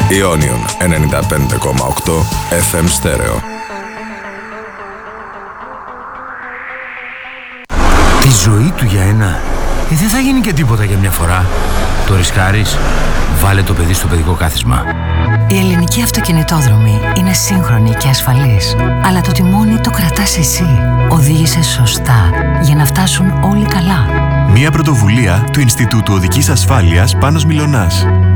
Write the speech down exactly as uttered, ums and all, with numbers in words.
Ιόνιον ενενήντα πέντε κόμμα οκτώ εφ εμ στέρεο. Τη ζωή του για ένα. Ε, δεν θα γίνει και τίποτα για μια φορά. Το ρισκάρεις? Βάλε το παιδί στο παιδικό κάθισμα. Η ελληνική αυτοκινητόδρομη είναι σύγχρονη και ασφαλής. Αλλά το τιμόνι το κρατάς εσύ. Οδήγησε σωστά για να φτάσουν όλοι καλά. Μια πρωτοβουλία του Ινστιτούτου Οδικής Ασφάλειας Πάνος Μιλωνάς.